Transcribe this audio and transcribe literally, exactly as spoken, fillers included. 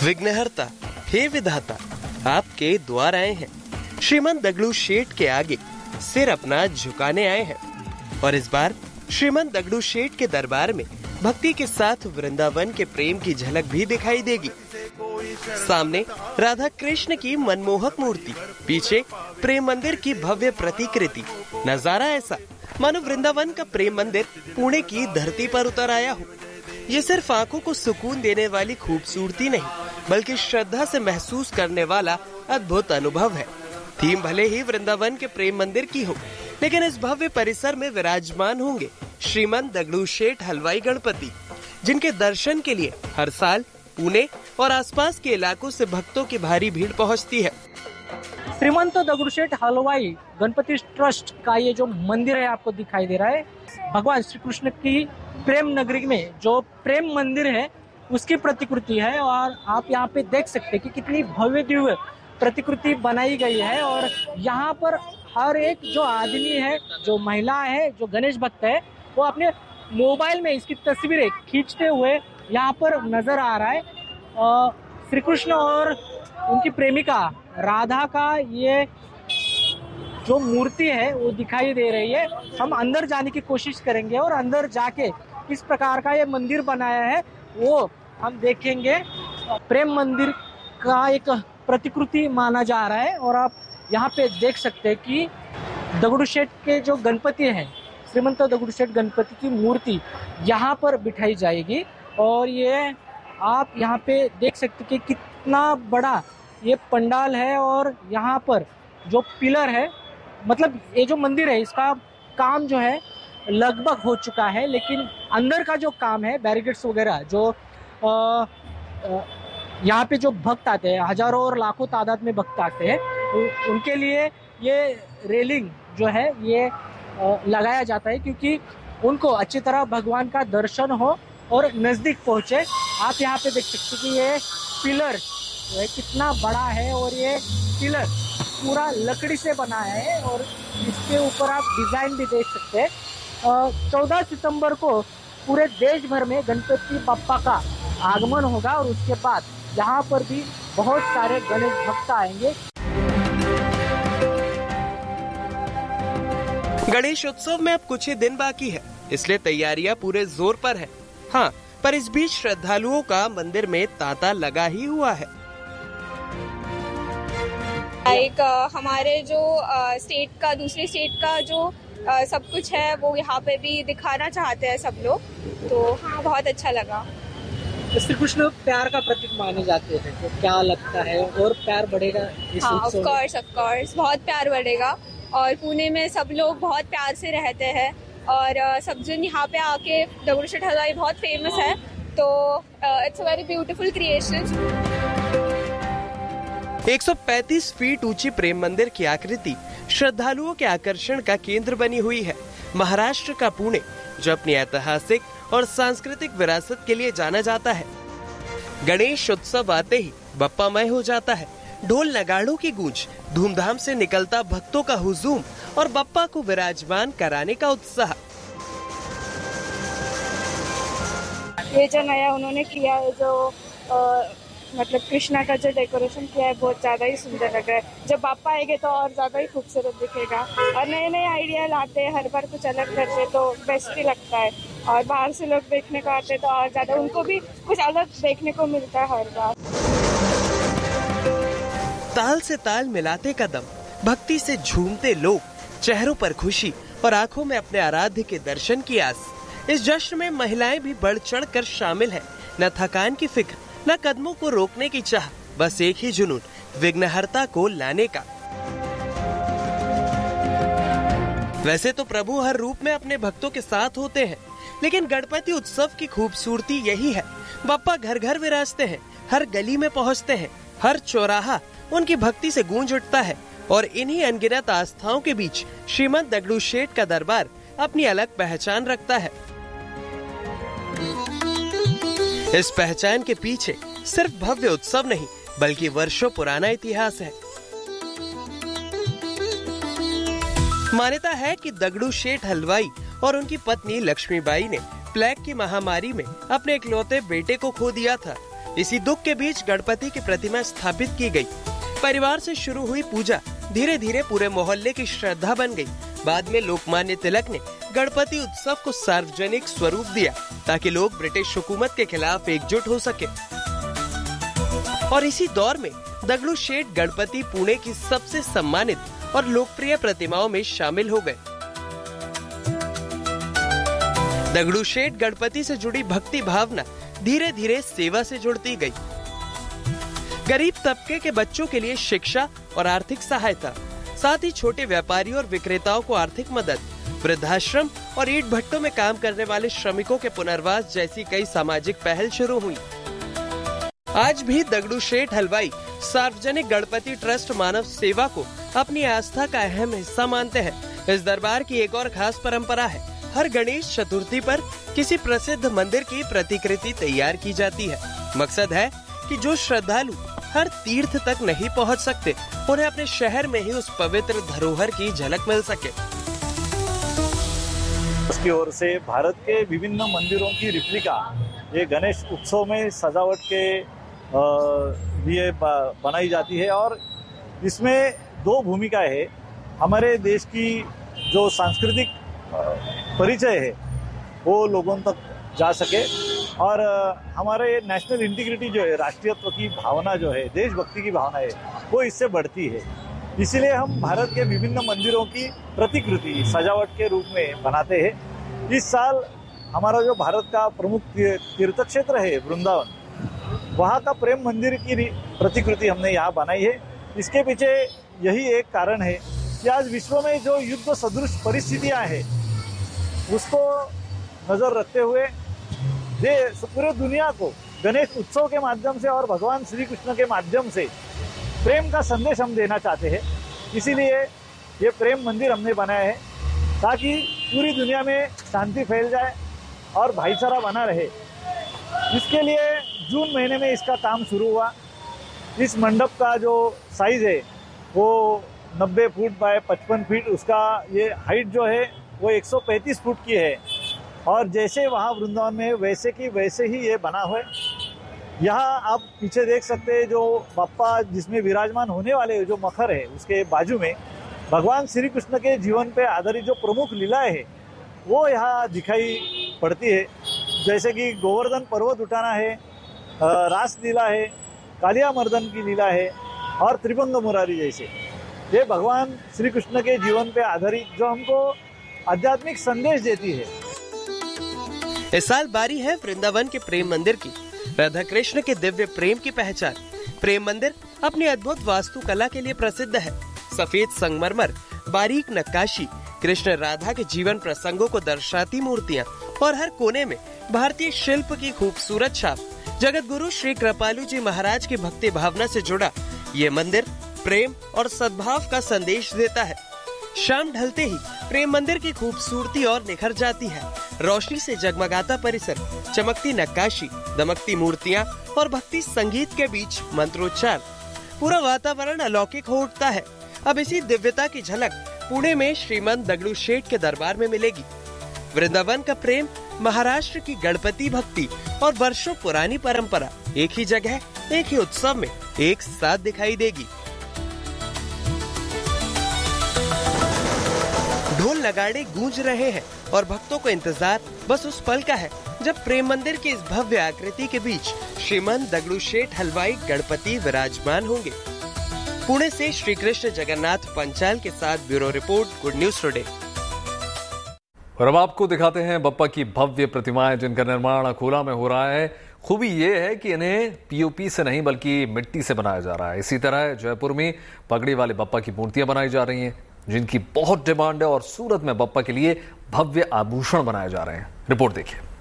विघ्नहर्ता, हे विधाता, आपके द्वार आए हैं। श्रीमंत दगड़ू शेठ के आगे सिर अपना झुकाने आए हैं और इस बार श्रीमंत दगड़ू शेठ के दरबार में भक्ति के साथ वृंदावन के प्रेम की झलक भी दिखाई देगी। सामने राधा कृष्ण की मनमोहक मूर्ति, पीछे प्रेम मंदिर की भव्य प्रतिकृति। नजारा ऐसा मानो वृंदावन का प्रेम मंदिर पुणे की धरती पर उतर आया हो। ये सिर्फ आंखों को सुकून देने वाली खूबसूरती नहीं, बल्कि श्रद्धा से महसूस करने वाला अद्भुत अनुभव है। थीम भले ही वृंदावन के प्रेम मंदिर की हो, लेकिन इस भव्य परिसर में विराजमान होंगे श्रीमंत दगड़ू शेठ हलवाई गणपति, जिनके दर्शन के लिए हर साल पुणे और आसपास के इलाकों से भक्तों की भारी भीड़ पहुंचती है। श्रीमंत दगड़ू शेठ हलवाई गणपति ट्रस्ट का ये जो मंदिर है आपको दिखाई दे रहा है, भगवान श्री कृष्ण की प्रेम नगरी में जो प्रेम मंदिर है उसकी प्रतिकृति है। और आप यहाँ पे देख सकते हैं कि कितनी भव्य दिव्य प्रतिकृति बनाई गई है। और यहाँ पर हर एक जो आदमी है, जो महिला है, जो गणेश भक्त है, वो अपने मोबाइल में इसकी तस्वीरें खींचते हुए यहाँ पर नजर आ रहा है। श्री कृष्ण और उनकी प्रेमिका राधा का ये जो मूर्ति है वो दिखाई दे रही है। हम अंदर जाने की कोशिश करेंगे और अंदर जाके किस प्रकार का ये मंदिर बनाया है वो हम देखेंगे। प्रेम मंदिर का एक प्रतिकृति माना जा रहा है और आप यहाँ पे देख सकते हैं कि दगड़ू शेठ के जो गणपति हैं, श्रीमंत दगड़ू शेठ गणपति की मूर्ति यहाँ पर बिठाई जाएगी। और ये आप यहाँ पे देख सकते हैं कि कितना बड़ा ये पंडाल है। और यहाँ पर जो पिलर है, मतलब ये जो मंदिर है इसका काम जो है लगभग हो चुका है, लेकिन अंदर का जो काम है, बैरिकेड्स वगैरह जो आ, आ, यहाँ पे जो भक्त आते हैं, हजारों और लाखों तादाद में भक्त आते हैं, उनके लिए ये रेलिंग जो है ये लगाया जाता है, क्योंकि उनको अच्छी तरह भगवान का दर्शन हो और नजदीक पहुंचे। आप यहाँ पे देख सकते हैं कि ये पिलर जो है कितना बड़ा है और ये पिलर पूरा लकड़ी से बना है और इसके ऊपर आप डिजाइन भी देख सकते हैं। चौदह सितंबर को पूरे देश भर में गणपति बप्पा का आगमन होगा और उसके बाद यहाँ पर भी बहुत सारे गणेश भक्त आएंगे। गणेश उत्सव में अब कुछ ही दिन बाकी है, इसलिए तैयारियां पूरे जोर पर है। हाँ, पर इस बीच श्रद्धालुओं का मंदिर में तांता लगा ही हुआ है। एक हमारे जो स्टेट का दूसरे स्टेट का जो आ, सब कुछ है वो यहाँ पे भी दिखाना चाहते हैं सब लोग, तो हाँ बहुत अच्छा लगा। श्री कृष्ण प्यार का प्रतीक माने जाते हैं, तो क्या लगता है और प्यार बढ़ेगा इस हाँ, उत्सव में? ऑफ कोर्स ऑफ कोर्स बहुत प्यार बढ़ेगा। और पुणे में सब लोग बहुत प्यार से रहते हैं और सब जन यहाँ पे आके दगड़ू शेठ हलवाई बहुत फेमस है, तो it's a very beautiful creation. एक सौ पैंतीस फीट ऊंची प्रेम मंदिर की आकृति श्रद्धालुओं के आकर्षण का केंद्र बनी हुई है। महाराष्ट्र का पुणे, जो अपनी ऐतिहासिक और सांस्कृतिक विरासत के लिए जाना जाता है। गणेश उत्सव आते ही बप्पामय हो जाता है। ढोल नगाड़ों की गूंज, धूमधाम से निकलता भक्तों का हुजूम और बप्पा को विराजमान कराने का उत्साह। ये जो नया उन्होंने किया है, जो आ, मतलब कृष्णा का जो डेकोरेशन किया है बहुत ज्यादा ही सुंदर लग रहा है। जब बापा आएंगे तो और ज्यादा ही खूबसूरत दिखेगा। और नए नए आइडिया लाते हैं, हर बार कुछ अलग करते हैं तो बेस्ट ही लगता है। और बाहर से लोग देखने को आते हैं तो और ज्यादा उनको भी कुछ अलग देखने को मिलता है हर बार। ताल से ताल मिलाते कदम, भक्ति से झूमते लोग, चेहरों पर खुशी और आंखों में अपने आराध्य के दर्शन की आस। इस जश्न में महिलाएं भी बढ़ चढ़ कर शामिल है। न थकान की फिक्र, न कदमों को रोकने की चाह, बस एक ही जुनून, विघ्नहर्ता को लाने का। वैसे तो प्रभु हर रूप में अपने भक्तों के साथ होते हैं, लेकिन गणपति उत्सव की खूबसूरती यही है। बप्पा घर घर विराजते हैं, हर गली में पहुंचते हैं, हर चौराहा उनकी भक्ति से गूंज उठता है। और इन्हीं अनगिनत आस्थाओं के बीच श्रीमंत दगड़ू शेठ का दरबार अपनी अलग पहचान रखता है। इस पहचान के पीछे सिर्फ भव्य उत्सव नहीं, बल्कि वर्षों पुराना इतिहास है। मान्यता है कि दगड़ू शेठ हलवाई और उनकी पत्नी लक्ष्मीबाई ने प्लेग की महामारी में अपने इकलौते बेटे को खो दिया था। इसी दुख के बीच गणपति की प्रतिमा स्थापित की गई। परिवार से शुरू हुई पूजा धीरे धीरे पूरे मोहल्ले की श्रद्धा बन गई। बाद में लोकमान्य तिलक ने गणपति उत्सव को सार्वजनिक स्वरूप दिया ताकि लोग ब्रिटिश हुकूमत के खिलाफ एकजुट हो सके। और इसी दौर में दगड़ू शेठ गणपति पुणे की सबसे सम्मानित और लोकप्रिय प्रतिमाओं में शामिल हो गए। दगड़ू शेठ गणपति से जुड़ी भक्ति भावना धीरे धीरे सेवा से जुड़ती गई। गरीब तबके के बच्चों के लिए शिक्षा और आर्थिक सहायता, साथ ही छोटे व्यापारियों और विक्रेताओं को आर्थिक मदद, वृद्धाश्रम और ईंट भट्टों में काम करने वाले श्रमिकों के पुनर्वास जैसी कई सामाजिक पहल शुरू हुई। आज भी दगड़ू शेठ हलवाई सार्वजनिक गणपति ट्रस्ट मानव सेवा को अपनी आस्था का अहम हिस्सा मानते हैं। इस दरबार की एक और खास परंपरा है, हर गणेश चतुर्थी पर किसी प्रसिद्ध मंदिर की प्रतिकृति तैयार की जाती है। मकसद है कि जो श्रद्धालु हर तीर्थ तक नहीं पहुंच सकते, उन्हें अपने शहर में ही उस पवित्र धरोहर की झलक मिल सके। उसकी ओर से भारत के विभिन्न मंदिरों की रिप्लिका ये गणेश उत्सव में सजावट के लिए बनाई जाती है और इसमें दो भूमिकाएं है। हमारे देश की जो सांस्कृतिक परिचय है वो लोगों तक जा सके और हमारे नेशनल इंटीग्रिटी जो है, राष्ट्रीयत्व की भावना जो है, देशभक्ति की भावना है, वो इससे बढ़ती है। इसलिए हम भारत के विभिन्न मंदिरों की प्रतिकृति सजावट के रूप में बनाते हैं। इस साल हमारा जो भारत का प्रमुख तीर्थ क्षेत्र है वृंदावन, वहाँ का प्रेम मंदिर की प्रतिकृति हमने यहाँ बनाई है। इसके पीछे यही एक कारण है कि आज विश्व में जो युद्ध सदृश परिस्थितियाँ हैं उसको नजर रखते हुए ये पूरे दुनिया को गणेश उत्सव के माध्यम से और भगवान श्री कृष्ण के माध्यम से प्रेम का संदेश हम देना चाहते हैं। इसीलिए ये प्रेम मंदिर हमने बनाया है ताकि पूरी दुनिया में शांति फैल जाए और भाईचारा बना रहे। इसके लिए जून महीने में इसका काम शुरू हुआ। इस मंडप का जो साइज है वो नब्बे फुट बाय पचपन फीट, उसका ये हाइट जो है वो एक सौ पैंतीस फुट की है और जैसे वहाँ वृंदावन में वैसे की वैसे ही ये बना हुआ है। यहाँ आप पीछे देख सकते हैं जो बाप्पा जिसमें विराजमान होने वाले जो मखर है उसके बाजू में भगवान श्री कृष्ण के जीवन पे आधारित जो प्रमुख लीलाएं है वो यहाँ दिखाई पड़ती है। जैसे कि गोवर्धन पर्वत उठाना है, रास लीला है, कालिया मर्दन की लीला है और त्रिभंग मुरारी जैसे ये भगवान श्री कृष्ण के जीवन पे आधारित जो हमको आध्यात्मिक संदेश देती है। इस साल बारी है वृंदावन के प्रेम मंदिर की। राधा कृष्ण के दिव्य प्रेम की पहचान। प्रेम मंदिर अपनी अद्भुत वास्तुकला के लिए प्रसिद्ध है। सफेद संगमरमर, बारीक नक्काशी, कृष्ण राधा के जीवन प्रसंगों को दर्शाती मूर्तियाँ और हर कोने में भारतीय शिल्प की खूबसूरत छाप। जगत गुरु श्री कृपालु जी महाराज की भक्ति भावना से जुड़ा ये मंदिर प्रेम और सद्भाव का संदेश देता है। शाम ढलते ही प्रेम मंदिर की खूबसूरती और निखर जाती है। रोशनी से जगमगाता परिसर, चमकती नक्काशी, दमकती मूर्तियाँ और भक्ति संगीत के बीच मंत्रोच्चार, पूरा वातावरण अलौकिक हो उठता है। अब इसी दिव्यता की झलक पुणे में श्रीमंत दगड़ू शेठ के दरबार में मिलेगी। वृंदावन का प्रेम, महाराष्ट्र की गणपति भक्ति और वर्षों पुरानी परंपरा एक ही जगह, एक ही उत्सव में एक साथ दिखाई देगी। ढोल नगाड़े गूंज रहे हैं और भक्तों को इंतजार बस उस पल का है जब प्रेम मंदिर की इस भव्य आकृति के बीच श्रीमंत दगड़ू शेठ हलवाई गणपति विराजमान होंगे। पुणे से श्री कृष्ण जगन्नाथ पंचाल के साथ bureau report, good news today. और अब आपको दिखाते हैं बप्पा की भव्य प्रतिमाएं जिनका निर्माण अकोला में हो रहा है। खूबी ये है कि इन्हें पीओपी से नहीं बल्कि मिट्टी से बनाया जा रहा है। इसी तरह जयपुर में पगड़ी वाले बप्पा की मूर्तियां बनाई जा रही हैं जिनकी बहुत डिमांड है और सूरत में बप्पा के लिए भव्य आभूषण बनाए जा रहे हैं। रिपोर्ट देखिए।